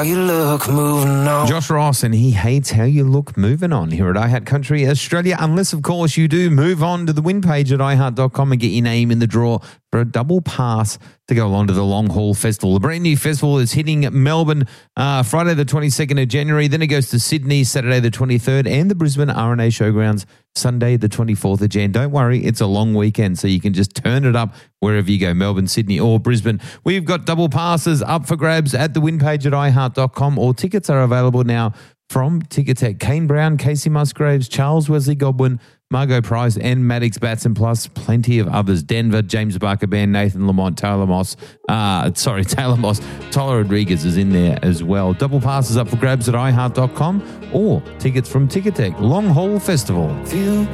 You look moving on. Josh Ross, and he hates how you look moving on here at iHeart Country Australia, unless, of course, you do move on to the win page at iHeart.com and get your name in the draw for a double pass to go along to the Long Haul Festival. The brand new festival is hitting Melbourne Friday the 22nd of January. Then it goes to Sydney Saturday the 23rd and the Brisbane RNA Showgrounds Sunday the 24th of Jan. Don't worry, it's a long weekend, so you can just turn it up wherever you go, Melbourne, Sydney or Brisbane. We've got double passes up for grabs at the win page at iHeart.com. All tickets are available now from Ticketek. Kane Brown, Casey Musgraves, Charles Wesley Godwin, Margot Price and Maddox Batson, plus plenty of others. Denver, James Barker Band, Nathan Lamont, Taylor Moss. Tyler Rodriguez is in there as well. Double passes up for grabs at iHeart.com or tickets from Ticketek. Long Haul Festival.